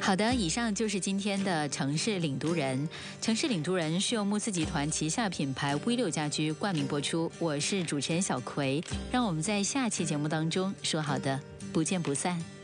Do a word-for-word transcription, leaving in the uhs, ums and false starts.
好的，以上就是今天的城市领读人。城市领读人是由慕斯集团旗下品牌 V 六家居冠名播出，我是主持人小葵，让我们在下期节目当中说好的，不见不散。